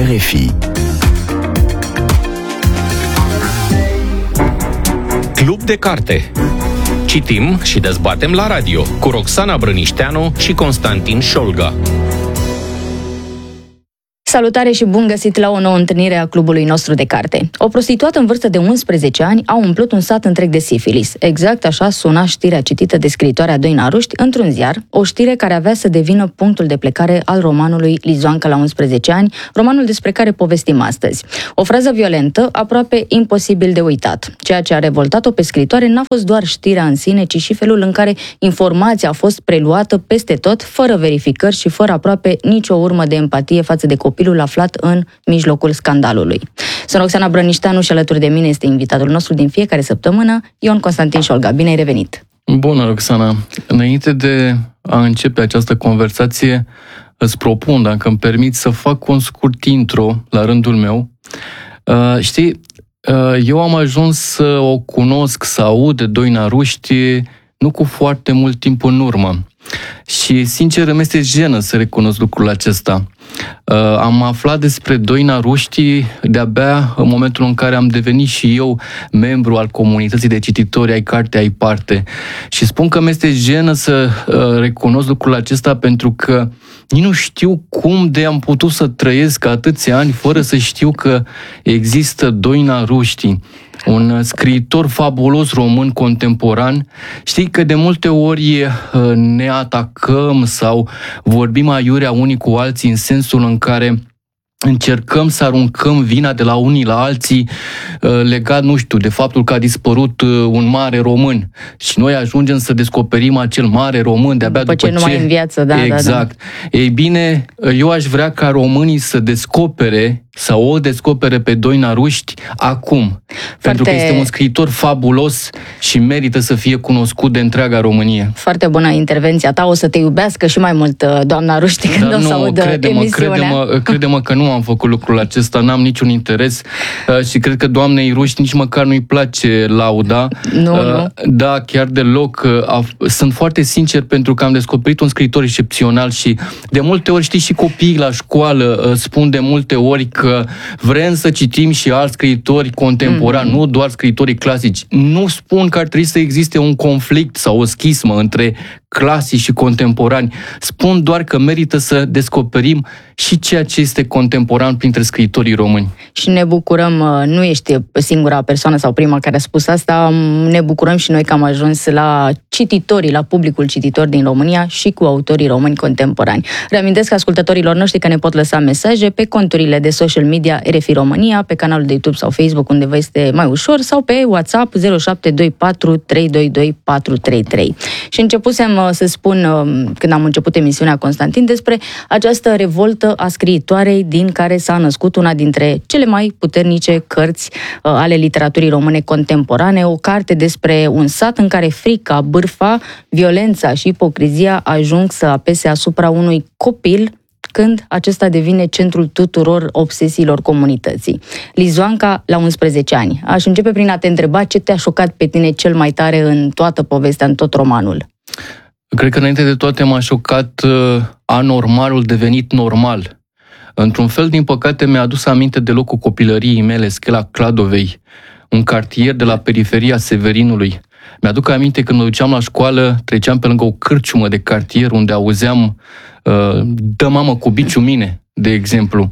RFI. Club de carte. Citim și dezbatem la radio cu Roxana Brănișteanu și Constantin Șolga. Salutare și bun găsit la o nouă întâlnire a clubului nostru de carte. O prostituată în vârstă de 11 ani a umplut un sat întreg de sifilis. Exact așa suna știrea citită de scriitoarea Doina Ruști într-un ziar, o știre care avea să devină punctul de plecare al romanului Lizoanca la 11 ani, romanul despre care povestim astăzi. O frază violentă, aproape imposibil de uitat. Ceea ce a revoltat-o pe scriitoare n-a fost doar știrea în sine, ci și felul în care informația a fost preluată peste tot, fără verificări și fără aproape nicio urmă de empatie față de copilul aflat în mijlocul scandalului. Sunt Roxana Brănișteanu și alături de mine este invitatul nostru din fiecare săptămână, Ion Constantin Șolga. Bine ai revenit! Bună, Roxana! Înainte de a începe această conversație, îți propun, dacă îmi permiți, să fac un scurt intro la rândul meu. Eu am ajuns să o cunosc, să aud de Doina Ruști nu cu foarte mult timp în urmă. Și, sincer, îmi este jenă să recunosc lucrul acesta. Am aflat despre Doina Ruști de-abia în momentul în care am devenit și eu membru al comunității de cititori ai Carte ai Parte. Și spun că mi este jenă să recunosc lucrul acesta pentru că nu știu cum de am putut să trăiesc atâția ani fără să știu că există Doina Ruști, un scriitor fabulos român contemporan. Știi că de multe ori ne atacăm sau vorbim aiurea unii cu alții în sensul în care încercăm să aruncăm vina de la unii la alții legat, de faptul că a dispărut un mare român. Și noi ajungem să descoperim acel mare român de-abia după ce nu mai e în viață, da. Exact. Da. Ei bine, eu aș vrea ca românii să descopere sau o descopere pe Doina Ruști acum. Pentru că este un scriitor fabulos și merită să fie cunoscut de întreaga Românie. Foarte bună intervenția ta. O să te iubească și mai mult doamna Ruști când o să audă emisiunea. Crede-mă că nu am făcut lucrul acesta, n-am niciun interes și cred că doamnei Ruști nici măcar nu-i place lauda. Nu. Da, chiar deloc. Sunt foarte sincer pentru că am descoperit un scriitor excepțional și de multe ori, știi, și copiii la școală spun de multe ori că vrem să citim și alți scriitori contemporani, nu doar scriitorii clasici. Nu spun că ar trebui să existe un conflict sau o schismă între clasici și contemporani. Spun doar că merită să descoperim și ceea ce este contemporan printre scriitorii români. Și ne bucurăm, nu ești singura persoană sau prima care a spus asta, ne bucurăm și noi că am ajuns la cititorii, la publicul cititor din România și cu autorii români contemporani. Reamintesc ascultătorilor noștri că ne pot lăsa mesaje pe conturile de social media RFI România, pe canalul de YouTube sau Facebook, unde vă este mai ușor, sau pe WhatsApp 0724 322 433. Și începusem să spun, când am început emisiunea, Constantin, despre această revoltă a scriitoarei din care s-a născut una dintre cele mai puternice cărți ale literaturii române contemporane, o carte despre un sat în care frica, bârfa, violența și ipocrizia ajung să apese asupra unui copil când acesta devine centrul tuturor obsesiilor comunității. Lizoanca la 11 ani. Aș începe prin a te întreba ce te-a șocat pe tine cel mai tare în toată povestea, în tot romanul. Cred că înainte de toate m-a șocat anormalul devenit normal. Într-un fel, din păcate, mi-a adus aminte de locul copilăriei mele, Schela Cladovei, un cartier de la periferia Severinului. Mi-aduc aminte când mă duceam la școală, treceam pe lângă o cârciumă de cartier unde auzeam dă mamă cu biciu mine, de exemplu.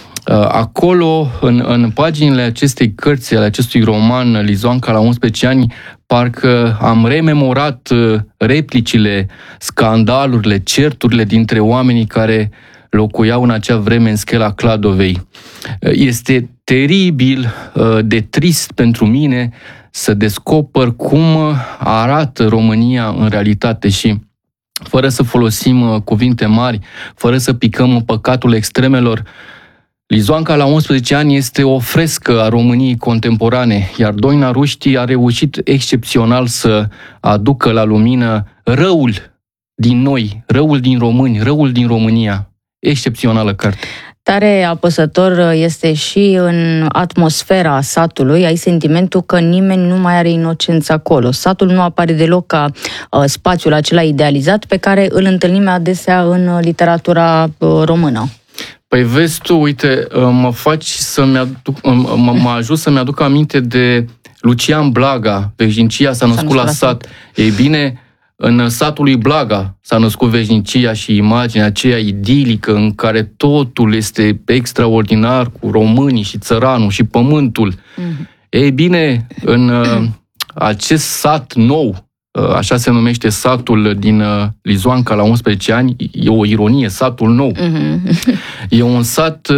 Acolo, în paginile acestei cărți, ale acestui roman, Lizoanca la 11 ani, parcă am rememorat replicile, scandalurile, certurile dintre oamenii care locuiau în acea vreme în Schela Cladovei. Este teribil de trist pentru mine să descoper cum arată România în realitate și fără să folosim cuvinte mari, fără să picăm în păcatul extremelor, Lizoanca la 11 ani este o frescă a României contemporane, iar Doina Ruști a reușit excepțional să aducă la lumină răul din noi, răul din români, răul din România. Excepțională carte. Tare apăsător este și în atmosfera satului, ai sentimentul că nimeni nu mai are inocență acolo. Satul nu apare deloc ca spațiul acela idealizat pe care îl întâlnim adesea în literatura română. Păi vezi tu, uite, mă ajut să-mi aduc aminte de Lucian Blaga. Veșnicia s-a născut la sat. Ei bine, în satul lui Blaga s-a născut veșnicia și imaginea aceea idilică în care totul este extraordinar cu românii și țăranul și pământul. Ei bine, în acest sat nou, așa se numește satul din Lizoanca la 11 ani, e o ironie, satul nou. E un sat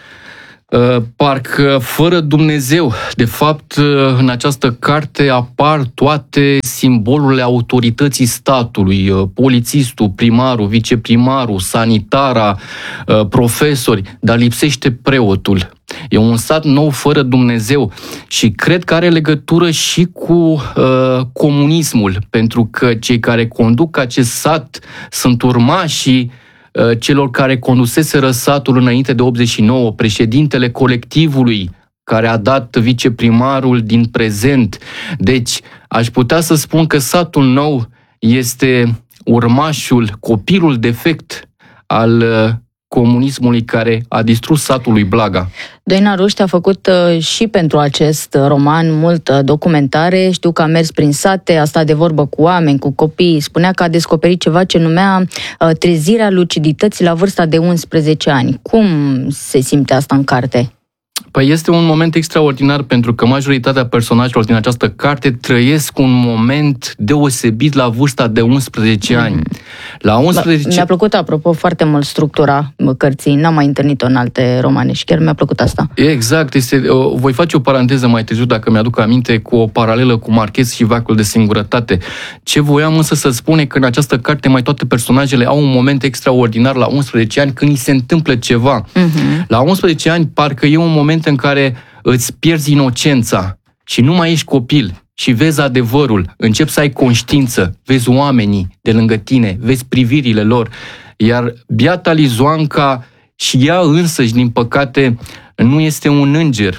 parcă fără Dumnezeu. De fapt, în această carte apar toate simbolurile autorității statului, polițistul, primarul, viceprimarul, sanitara, profesori, dar lipsește preotul. E un sat nou fără Dumnezeu și cred că are legătură și cu comunismul, pentru că cei care conduc acest sat sunt urmașii celor care conduseseră satul înainte de 89, președintele colectivului care a dat viceprimarul din prezent. Deci, aș putea să spun că satul nou este urmașul, copilul defect al comunismului care a distrus satul lui Blaga. Doina Ruști a făcut și pentru acest roman multă documentare. Știu că a mers prin sate, a stat de vorbă cu oameni, cu copii. Spunea că a descoperit ceva ce numea trezirea lucidității la vârsta de 11 ani. Cum se simte asta în carte? Păi este un moment extraordinar pentru că majoritatea personajelor din această carte trăiesc un moment deosebit la vârsta de 11 ani. La 11... Mi-a plăcut, apropo, foarte mult structura cărții. N-am mai întâlnit-o în alte romane și chiar mi-a plăcut asta. Exact. Voi face o paranteză mai târziu, dacă mi-aduc aminte, cu o paralelă cu Marchez și Veacul de singurătate. Ce voiam însă să spun e că în această carte mai toate personajele au un moment extraordinar la 11 ani când îi se întâmplă ceva. La 11 ani parcă e un moment în care îți pierzi inocența și nu mai ești copil și vezi adevărul, începi să ai conștiință, vezi oamenii de lângă tine, vezi privirile lor, iar biata Lizoanca și ea însăși, din păcate, nu este un înger.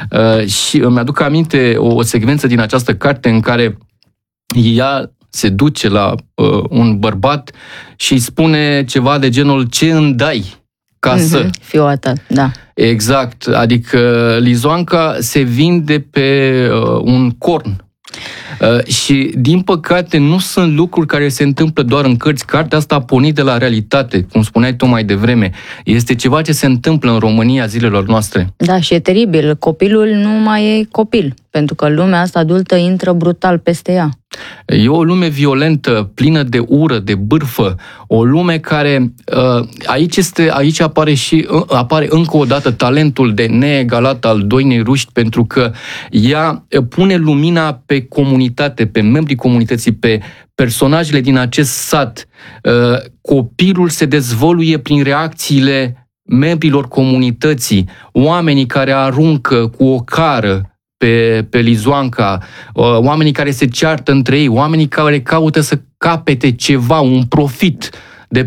Și îmi aduc aminte o secvență din această carte în care ea se duce la un bărbat și îi spune ceva de genul: ce îmi dai? Fiul ta, da. Exact, adică Lizoanca se vinde pe un corn. Și, din păcate, nu sunt lucruri care se întâmplă doar în cărți. Cartea asta a pornit de la realitate, cum spuneai tu mai devreme. Este ceva ce se întâmplă în România zilelor noastre. Da, și e teribil. Copilul nu mai e copil, pentru că lumea asta adultă intră brutal peste ea. E o lume violentă, plină de ură, de bârfă, o lume care aici apare încă o dată talentul de neegalat al Doinei Ruști, pentru că ea pune lumina pe comunitate, pe membrii comunității, pe personajele din acest sat. Copilul se dezvăluie prin reacțiile membrilor comunității, oamenii care aruncă cu o cară pe Lizoanca, oamenii care se ceartă între ei, oamenii care caută să capete ceva, un profit de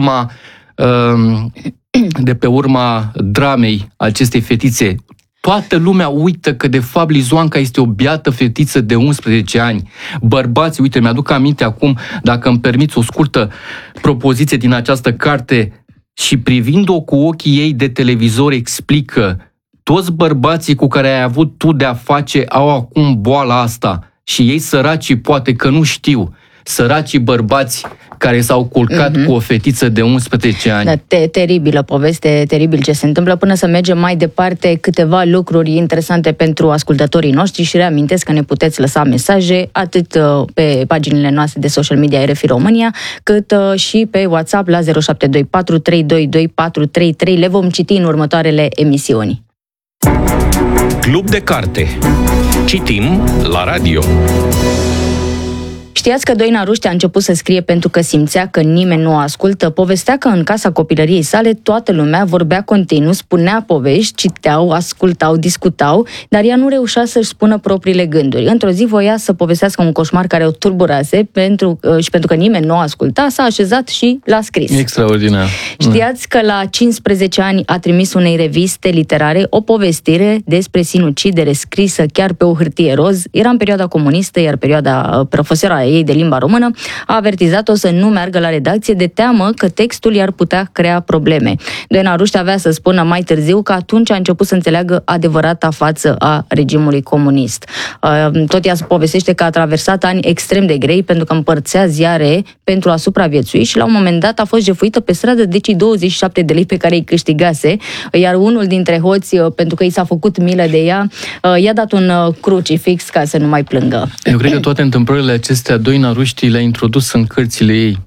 pe urma dramei acestei fetițe. Toată lumea uită că de fapt Lizoanca este o biată fetiță de 11 ani. Bărbații, uite, mi-aduc aminte acum, dacă îmi permiți o scurtă propoziție din această carte, și privind-o cu ochii ei de televizor explică: toți bărbații cu care ai avut tu de-a face au acum boala asta și ei săracii poate că nu știu. Săracii bărbați care s-au culcat cu o fetiță de 11 ani. Da, teribilă poveste, teribil ce se întâmplă. Până să mergem mai departe, câteva lucruri interesante pentru ascultătorii noștri și reamintesc că ne puteți lăsa mesaje atât pe paginile noastre de social media RFI România, cât și pe WhatsApp la 0724 322 433. Le vom citi în următoarele emisiuni. Club de carte. Citim la radio. Știați că Doina Ruști a început să scrie pentru că simțea că nimeni nu o ascultă? Povestea că în casa copilăriei sale toată lumea vorbea continuu, spunea povești, citeau, ascultau, discutau, dar ea nu reușea să-și spună propriile gânduri. Într-o zi voia să povestească un coșmar care o tulburase și pentru că nimeni nu o asculta, s-a așezat și l-a scris. Extraordinar. Știați că la 15 ani a trimis unei reviste literare o povestire despre sinucidere scrisă chiar pe o hârtie roz? Era în perioada comunistă, iar perioada profesoara ei de limba română, a avertizat-o să nu meargă la redacție de teamă că textul i-ar putea crea probleme. Doina Ruști avea să spună mai târziu că atunci a început să înțeleagă adevărata față a regimului comunist. Tot ea povestește că a traversat ani extrem de grei pentru că împărțea ziare pentru a supraviețui și la un moment dat a fost jefuită pe stradă de cei 27 de lei pe care îi câștigase, iar unul dintre hoți, pentru că i s-a făcut milă de ea, i-a dat un crucifix ca să nu mai plângă. Eu cred că toate întâmplările acestea Doina Ruști le-a introdus în cărțile ei.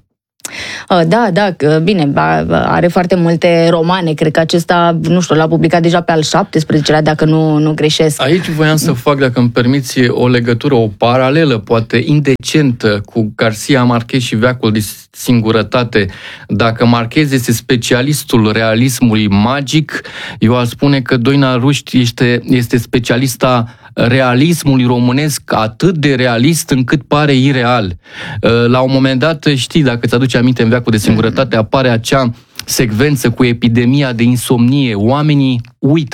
Da, bine, are foarte multe romane, cred că acesta, nu știu, l-a publicat deja pe al 17-lea, dacă nu greșesc. Aici voiam să fac, dacă îmi permiți, o legătură, o paralelă, poate indecentă, cu Garcia Marquez și Veacul de singurătate. Dacă Marquez este specialistul realismului magic, eu aș spune că Doina Ruști este specialista realismului românesc, atât de realist încât pare ireal. La un moment dat, știi, dacă îți aduce aminte, în Veacul de singurătate apare acea secvență cu epidemia de insomnie. Oamenii uită,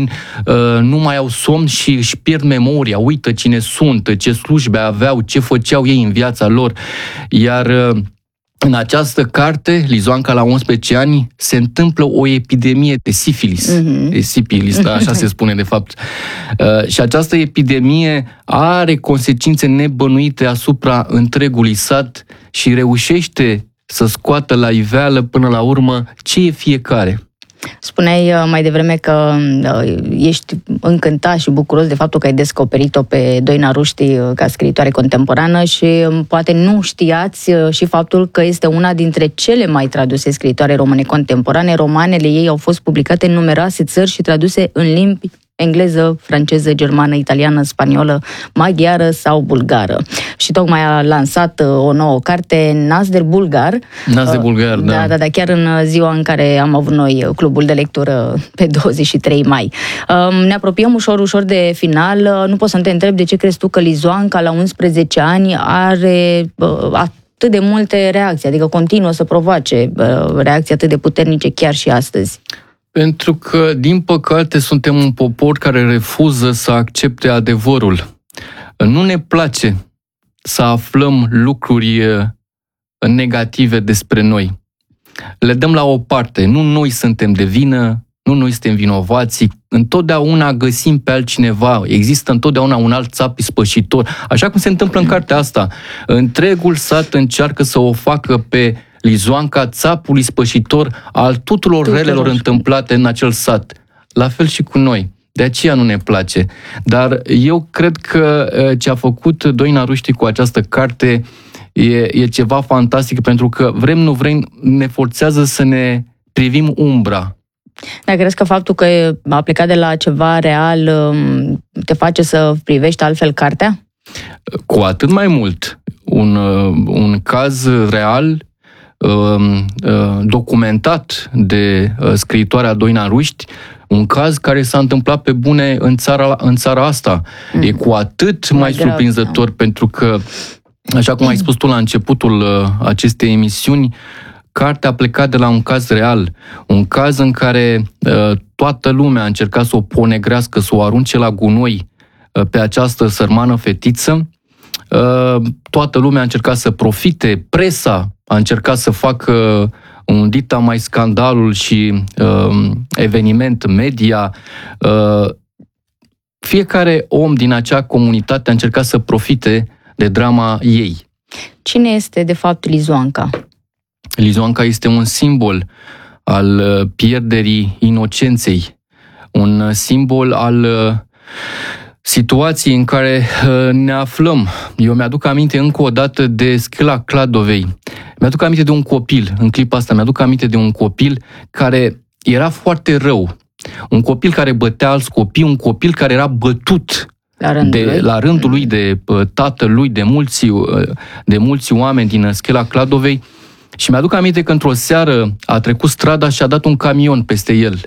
nu mai au somn și își pierd memoria, uită cine sunt, ce slujbe aveau, ce făceau ei în viața lor. Iar în această carte, Lizoanca la 11 ani, se întâmplă o epidemie de sifilis. De sifilis, așa se spune de fapt. Și această epidemie are consecințe nebănuite asupra întregului sat și reușește să scoată la iveală până la urmă ce e fiecare. Spuneai mai devreme că ești încântat și bucuros de faptul că ai descoperit-o pe Doina Ruști ca scriitoare contemporană și poate nu știați și faptul că este una dintre cele mai traduse scriitoare române contemporane. Romanele ei au fost publicate în numeroase țări și traduse în limbi engleză, franceză, germană, italiană, spaniolă, maghiară sau bulgară. Și tocmai a lansat o nouă carte, Nas de Bulgar. Nas de Bulgar, da. Da, chiar în ziua în care am avut noi clubul de lectură pe 23 mai. Ne apropiem ușor de final. Nu pot să te întreb de ce crezi tu că Lizoanca la 11 ani are atât de multe reacții, adică continuă să provoace reacții atât de puternice chiar și astăzi. Pentru că, din păcate, suntem un popor care refuză să accepte adevărul. Nu ne place să aflăm lucruri negative despre noi. Le dăm la o parte. Nu noi suntem de vină, nu noi suntem vinovații. Întotdeauna găsim pe altcineva. Există întotdeauna un alt țap ispășitor. Așa cum se întâmplă în cartea asta. Întregul sat încearcă să o facă pe Lizoanca țapul ispășitor al tuturor relelor întâmplate în acel sat. La fel și cu noi. De aceea nu ne place. Dar eu cred că ce a făcut Doina Ruști cu această carte e ceva fantastic, pentru că vrem, nu vrem, ne forțează să ne privim umbra. Dar crezi că faptul că a plecat de la ceva real te face să privești altfel cartea? Cu atât mai mult. Un caz real, documentat de scriitoarea Doina Ruști, un caz care s-a întâmplat pe bune în țara asta. E cu atât mai surprinzător, pentru că, așa cum ai spus tu la începutul acestei emisiuni, cartea a plecat de la un caz real, un caz în care toată lumea a încercat să o ponegrească, să o arunce la gunoi pe această sărmană fetiță. Toată lumea a încercat să profite, presa a încercat să facă un dita mai scandalul și eveniment media. Fiecare om din acea comunitate a încercat să profite de drama ei. Cine este, de fapt, Lizoanca? Lizoanca este un simbol al pierderii inocenței, un simbol al situații în care ne aflăm. Eu mi-aduc aminte încă o dată de Schela Cladovei. Mi-aduc aminte de un copil, în clipa asta, mi-aduc aminte de un copil care era foarte rău. Un copil care bătea alți copii, un copil care era bătut la rândul lui de tatăl lui, de mulți oameni din Schela Cladovei. Și mi-aduc aminte că într-o seară a trecut strada și a dat un camion peste el.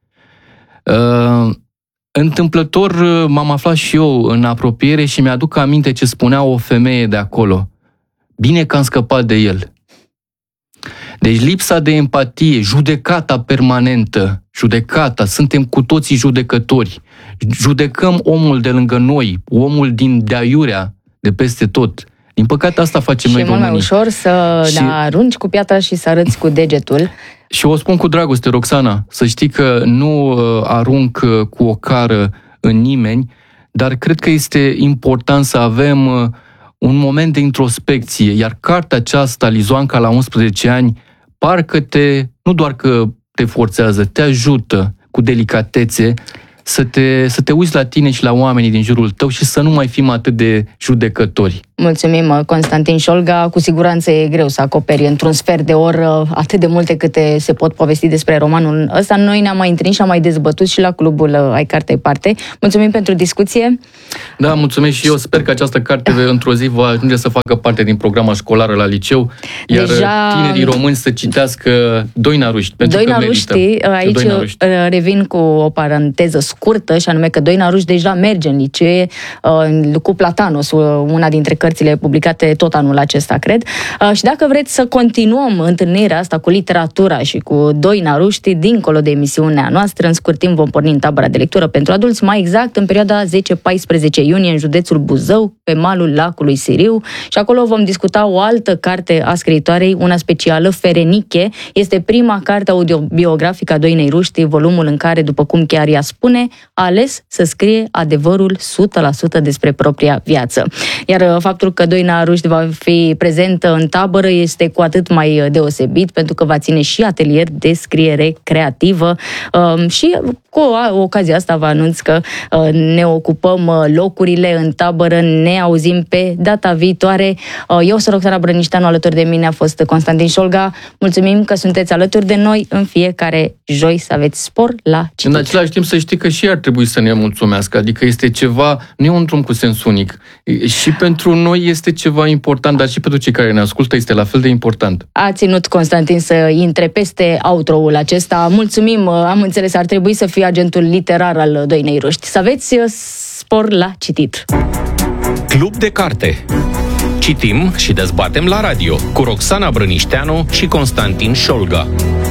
Întâmplător m-am aflat și eu în apropiere și mi-aduc aminte ce spunea o femeie de acolo. Bine că am scăpat de el. Deci lipsa de empatie, judecata permanentă, suntem cu toții judecători. Judecăm omul de lângă noi, omul din de aiurea, de peste tot. Din păcate asta facem noi românii. Și e mult mai ușor să arunci cu piatra și să arăți cu degetul. Și o spun cu dragoste, Roxana, să știi că nu arunc cu o cară în nimeni, dar cred că este important să avem un moment de introspecție, iar cartea aceasta, Lizoanca la 11 ani, parcă nu doar că te forțează, te ajută cu delicatețe să te uiți la tine și la oamenii din jurul tău și să nu mai fim atât de judecători. Mulțumim, Constantin Șolga. Cu siguranță e greu să acoperi într-un sfert de oră atât de multe câte se pot povesti despre romanul ăsta. Noi ne-am mai întâlnit și am mai dezbătut și la clubul Ai Cartea Parte. Mulțumim pentru discuție. Da, mulțumesc și eu. Sper că această carte într-o zi va ajunge să facă parte din programa școlară la liceu, iar tinerii români să citească Doina Ruști. Doina Ruști, aici revin cu o paranteză scurtă, și anume că Doina Ruști deja merge în licee cu Platanos, una dintre cărțile publicate tot anul acesta, cred. Și dacă vreți să continuăm întâlnirea asta cu literatura și cu Doina Ruști, dincolo de emisiunea noastră, în scurt timp vom porni în tabăra de lectură pentru adulți, mai exact în perioada 10-14 iunie în județul Buzău, pe malul lacului Siriu, și acolo vom discuta o altă carte a scriitoarei, una specială, Fereniche. Este prima carte audiobiografică a Doinei Ruști, volumul în care, după cum chiar ea spune, a ales să scrie adevărul 100% despre propria viață. Iar faptul că Doina Ruști va fi prezentă în tabără este cu atât mai deosebit, pentru că va ține și atelier de scriere creativă și cu ocazia asta vă anunț că ne ocupăm locurile în tabără, ne auzim pe data viitoare. Eu sunt Roxana Brănișteanu, alături de mine a fost Constantin Șolga. Mulțumim că sunteți alături de noi în fiecare joi, să aveți spor la citit. În același timp să știi că și ar trebui să ne mulțumească, adică este ceva, nu e un drum cu sens unic. Și pentru noi este ceva important, dar și pentru cei care ne ascultă este la fel de important. A ținut Constantin să intre peste outro-ul acesta. Mulțumim, am înțeles, ar trebui să fie agentul literar al Doinei Ruști. Să aveți spor la citit. Club de carte. Citim și dezbatem la radio cu Roxana Brănișteanu și Constantin Șolga.